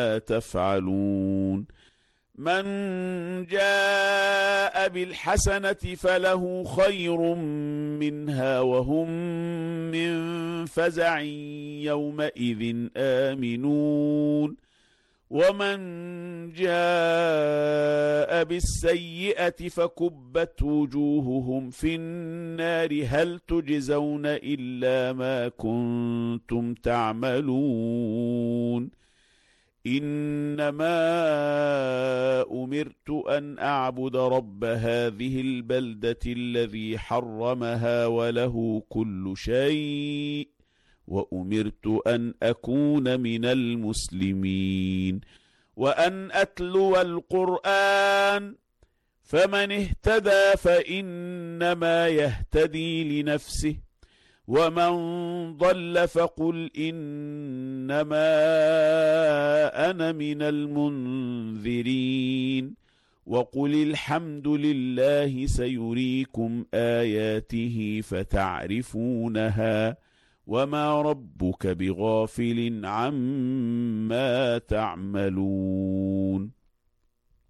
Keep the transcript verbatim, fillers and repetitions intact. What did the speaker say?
تفعلون من جاء بالحسنة فله خير منها وهم من فزع يومئذ آمنون ومن جاء بالسيئة فكبت وجوههم في النار هل تجزون إلا ما كنتم تعملون إنما أمرت أن أعبد رب هذه البلدة الذي حرمها وله كل شيء وأمرت أن أكون من المسلمين وأن أتلو القرآن فمن اهتدى فإنما يهتدي لنفسه ومن ضل فقل إنما أنا من المنذرين وقل الحمد لله سيريكم آياته فتعرفونها وما ربك بغافل عما تعملون